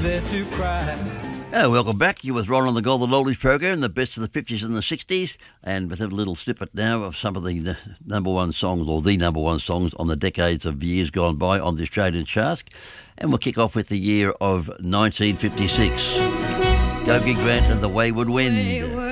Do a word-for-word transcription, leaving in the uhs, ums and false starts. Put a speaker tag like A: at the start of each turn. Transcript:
A: there to cry.
B: Oh, welcome back. You with Ron on the Golden Oldies program, the best of the fifties and the sixties, and we'll have a little snippet now of some of the number one songs, or the number one songs on the decades of years gone by on the Australian charts. And we'll kick off with the year of nineteen fifty-six. Gogi Grant and the Wayward Wind.